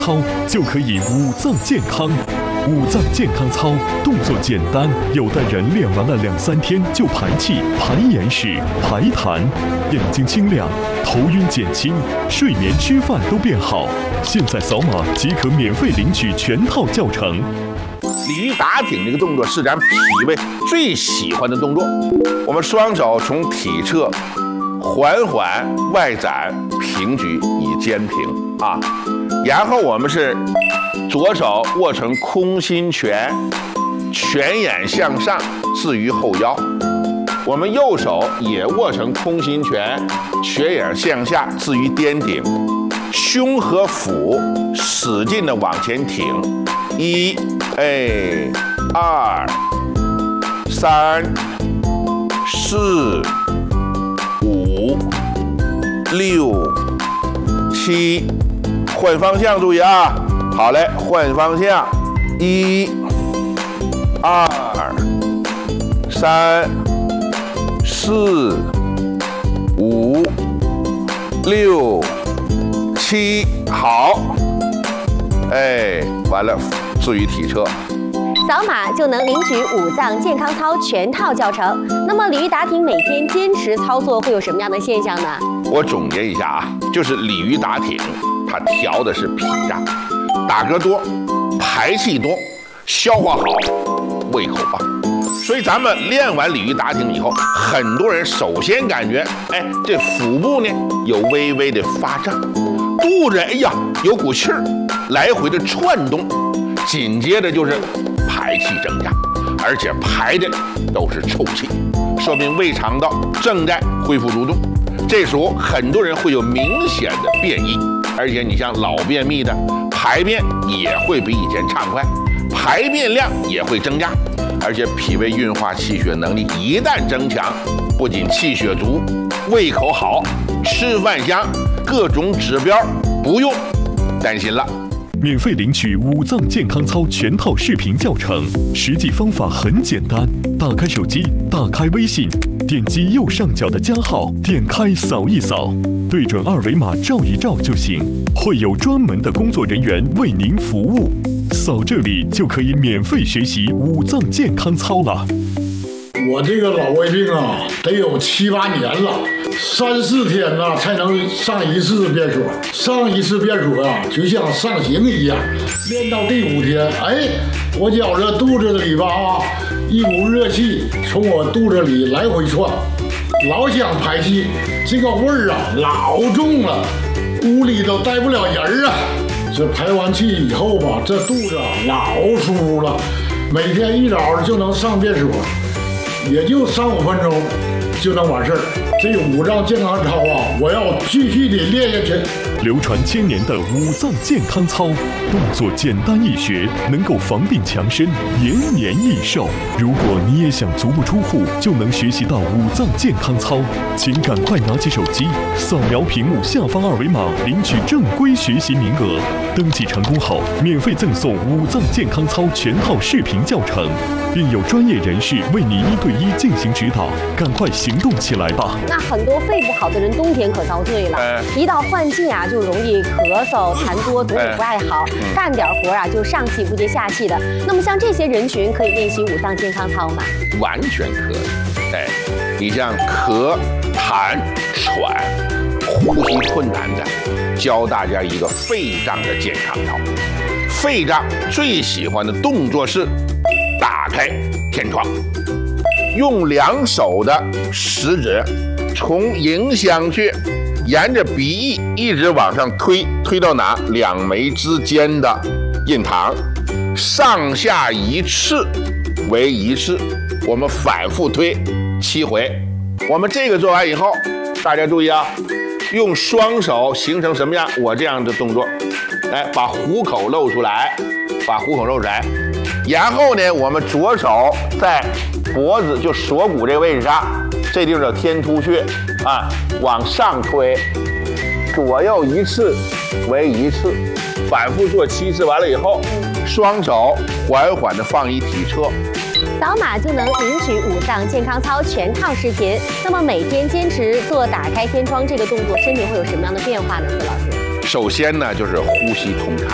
操就可以五脏健康。五脏健康操动作简单，有的人练完了2-3天就排气、排眼屎、排痰，眼睛清亮，头晕减轻，睡眠、吃饭都变好。现在扫码即可免费领取全套教程。 鲤鱼打挺这个动作是咱脾胃最喜欢的动作。我们双手从体侧缓缓外展，平举以肩平啊。然后我们是左手握成空心拳，拳眼向上置于后腰。我们右手也握成空心拳，拳眼向下置于颠顶，胸和腹使劲的往前挺。1、2、3、4、5、6、7，换方向注意啊！好嘞，换方向，1、2、3、4、5、6、7，好，完了，置于体侧。 扫码就能领取五脏健康操全套教程。那么鲤鱼打挺每天坚持操作会有什么样的现象呢？ 我总结一下啊，就是鲤鱼打挺，它调的是脾脏，打嗝多，排气多，消化好，胃口棒。所以咱们练完鲤鱼打挺以后，很多人首先感觉，这腹部呢有微微的发胀，肚子有股气儿来回的窜动，紧接着就是排气增加，而且排的都是臭气，说明胃肠道正在恢复蠕动。这时候很多人会有明显的便意，而且你像老便秘的，排便也会比以前畅快，排便量也会增加，而且脾胃运化气血能力一旦增强，不仅气血足，胃口好，吃饭香，各种指标不用担心了。 免费领取五脏健康操全套视频教程，实际方法很简单，打开手机，打开微信，点击右上角的加号，点开扫一扫，对准二维码照一照就行，会有专门的工作人员为您服务。扫这里就可以免费学习五脏健康操了。 我这个老胃病啊，得有7、8年了，3、4天呐才能上一次便所。上一次便所啊，就像上刑一样。练到第5天，我觉着肚子里吧一股热气从我肚子里来回窜，老想排气，这个味儿啊老重了，屋里都待不了人啊。这排完气以后吧，这肚子老舒服了，每天一早就能上便所。也就3、5分钟就能完事儿。这五脏健康操啊，我要继续的练下去。 流传1000年的五脏健康操，动作简单易学，能够防病强身，延年益寿。如果你也想足不出户就能学习到五脏健康操，请赶快拿起手机，扫描屏幕下方2维码，领取正规学习名额。登记成功后，免费赠送五脏健康操全套视频教程，并有专业人士为你1对1进行指导。赶快行动起来吧！ 那很多肺不好的人冬天可遭罪了，一到换季啊，就容易咳嗽、痰多，肚子不爱好，干点活啊就上气不接下气的。那么像这些人群可以练习五脏健康操吗？ 完全可以。你像咳、痰、喘、呼吸困难的，教大家一个肺脏的健康操。肺脏最喜欢的动作是打开天窗，用2手的食指从迎香穴沿着鼻翼一直往上推到哪？2眉之间的印堂，上下1次为1次，我们反复推7回。我们这个做完以后，大家注意啊，用双手形成什么样？我这样的动作，把虎口露出来，然后呢，我们左手在脖子就锁骨这个位置上，这地方叫天突穴啊，往上推，左右1次为1次，反复做7次。完了以后，双手缓缓的放于体侧。 扫码就能领取五脏健康操全套视频。那么每天坚持做打开天窗这个动作，身体会有什么样的变化呢？孙老师？ 首先呢，就是呼吸通畅。